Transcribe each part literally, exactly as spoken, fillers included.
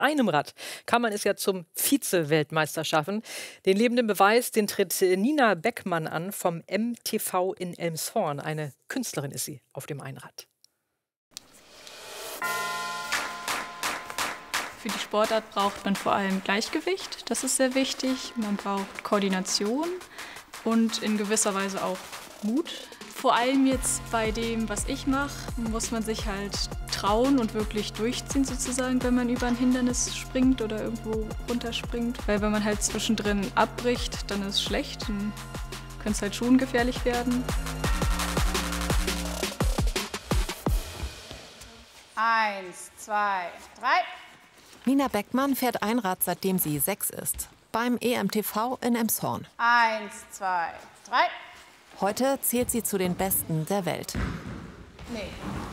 einem Rad kann man es ja zum Vize-Weltmeister schaffen. Den lebenden Beweis, den tritt Nina Beckmann an vom M T V in Elmshorn. Eine Künstlerin ist sie auf dem Einrad. Für die Sportart braucht man vor allem Gleichgewicht, das ist sehr wichtig. Man braucht Koordination und in gewisser Weise auch Mut. Vor allem jetzt bei dem, was ich mache, muss man sich halt trauen und wirklich durchziehen sozusagen, wenn man über ein Hindernis springt oder irgendwo runterspringt. Weil wenn man halt zwischendrin abbricht, dann ist es schlecht, dann könnte es halt schon gefährlich werden. Eins, zwei, drei. Nina Beckmann fährt Einrad, seitdem sie sechs ist. Beim E M T V in Elmshorn. Eins, zwei, drei. Heute zählt sie zu den Besten der Welt. Nee.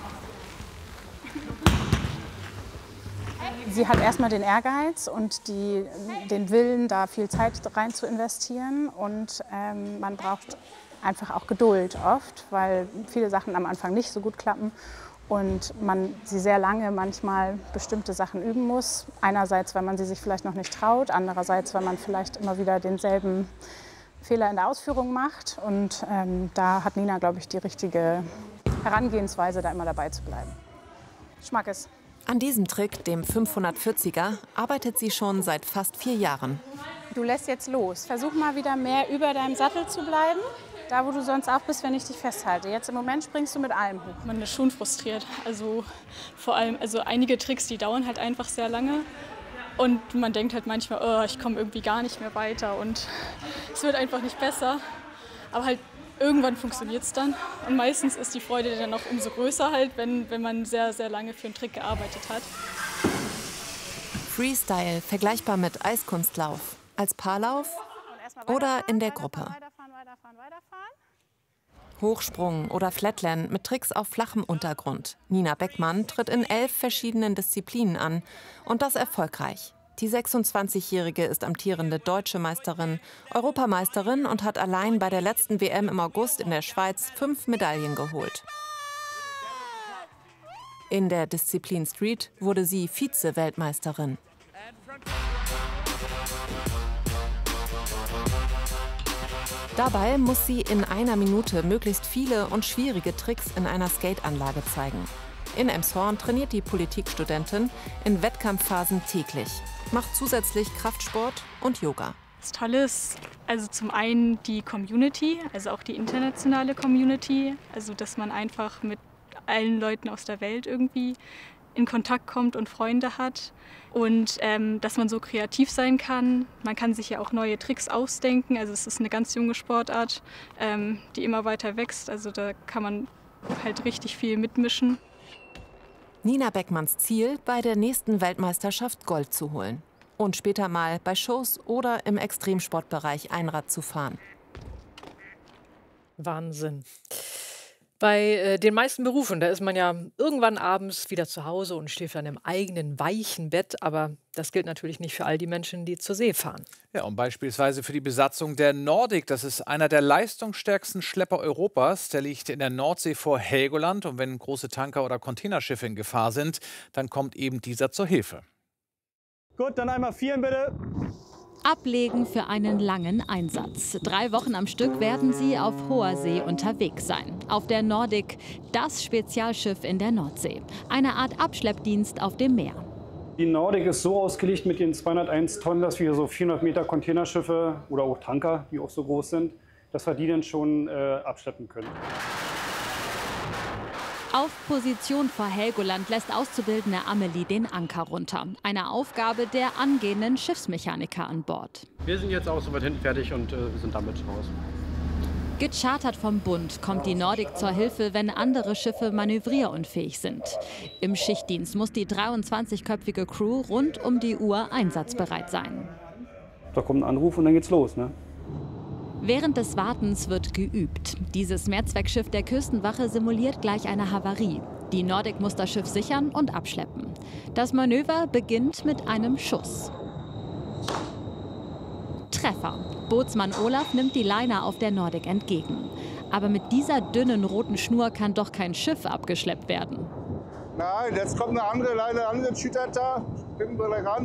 Sie hat erstmal den Ehrgeiz und die, den Willen, da viel Zeit rein zu investieren. Und ähm, man braucht einfach auch Geduld oft, weil viele Sachen am Anfang nicht so gut klappen. Und man sie sehr lange manchmal bestimmte Sachen üben muss. Einerseits, weil man sie sich vielleicht noch nicht traut, andererseits, weil man vielleicht immer wieder denselben Fehler in der Ausführung macht. Und ähm, da hat Nina, glaube ich, die richtige Herangehensweise, da immer dabei zu bleiben. Schmackes. An diesem Trick, dem fünfhundertvierziger, arbeitet sie schon seit fast vier Jahren. Du lässt jetzt los. Versuch mal wieder mehr über deinem Sattel zu bleiben. Da, wo du sonst auch bist, wenn ich dich festhalte. Jetzt im Moment springst du mit allem hoch. Man ist schon frustriert. Also vor allem, also einige Tricks, die dauern halt einfach sehr lange. Und man denkt halt manchmal, oh, ich komme irgendwie gar nicht mehr weiter und es wird einfach nicht besser. Aber halt irgendwann funktioniert es dann. Und meistens ist die Freude dann auch umso größer, halt, wenn, wenn man sehr, sehr lange für einen Trick gearbeitet hat. Freestyle, vergleichbar mit Eiskunstlauf. Als Paarlauf oder in der Gruppe. Hochsprung oder Flatland mit Tricks auf flachem Untergrund. Nina Beckmann tritt in elf verschiedenen Disziplinen an und das erfolgreich. Die sechsundzwanzigjährige ist amtierende deutsche Meisterin, Europameisterin und hat allein bei der letzten W M im August in der Schweiz fünf Medaillen geholt. In der Disziplin Street wurde sie Vize-Weltmeisterin. Dabei muss sie in einer Minute möglichst viele und schwierige Tricks in einer Skateanlage zeigen. In Elmshorn trainiert die Politikstudentin in Wettkampfphasen täglich, macht zusätzlich Kraftsport und Yoga. Das Tolle ist also zum einen die Community, also auch die internationale Community, also dass man einfach mit allen Leuten aus der Welt irgendwie in Kontakt kommt und Freunde hat und ähm, dass man so kreativ sein kann. Man kann sich ja auch neue Tricks ausdenken, also es ist eine ganz junge Sportart, ähm, die immer weiter wächst, also da kann man halt richtig viel mitmischen. Nina Beckmanns Ziel, bei der nächsten Weltmeisterschaft Gold zu holen und später mal bei Shows oder im Extremsportbereich Einrad zu fahren. Wahnsinn. Bei äh, den meisten Berufen, da ist man ja irgendwann abends wieder zu Hause und schläft dann im eigenen weichen Bett. Aber das gilt natürlich nicht für all die Menschen, die zur See fahren. Ja, und beispielsweise für die Besatzung der Nordic. Das ist einer der leistungsstärksten Schlepper Europas. Der liegt in der Nordsee vor Helgoland. Und wenn große Tanker oder Containerschiffe in Gefahr sind, dann kommt eben dieser zur Hilfe. Gut, dann einmal vieren bitte. Ablegen für einen langen Einsatz. Drei Wochen am Stück werden sie auf hoher See unterwegs sein. Auf der Nordic, das Spezialschiff in der Nordsee. Eine Art Abschleppdienst auf dem Meer. Die Nordic ist so ausgelegt mit den zweihunderteins Tonnen, dass wir so vierhundert Meter Containerschiffe oder auch Tanker, die auch so groß sind, dass wir die dann schon äh, abschleppen können. Auf Position vor Helgoland lässt Auszubildende Amelie den Anker runter. Eine Aufgabe der angehenden Schiffsmechaniker an Bord. Wir sind jetzt auch soweit hinten fertig und äh, wir sind damit raus. Gechartert vom Bund kommt die Nordic zur Hilfe, wenn andere Schiffe manövrierunfähig sind. Im Schichtdienst muss die dreiundzwanzigköpfige Crew rund um die Uhr einsatzbereit sein. Da kommt ein Anruf und dann geht's los, ne? Während des Wartens wird geübt. Dieses Mehrzweckschiff der Küstenwache simuliert gleich eine Havarie. Die Nordic muss das Schiff sichern und abschleppen. Das Manöver beginnt mit einem Schuss. Treffer. Bootsmann Olaf nimmt die Leine auf der Nordic entgegen. Aber mit dieser dünnen roten Schnur kann doch kein Schiff abgeschleppt werden. Nein, jetzt kommt eine andere Leine an, den Schütter da. Binden wir gleich an.